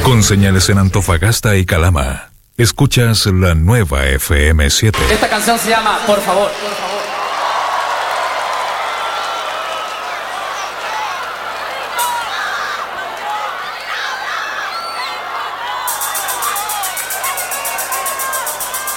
Con señales en Antofagasta y Calama. Escuchas la nueva FM 7. Esta canción se llama Por favor.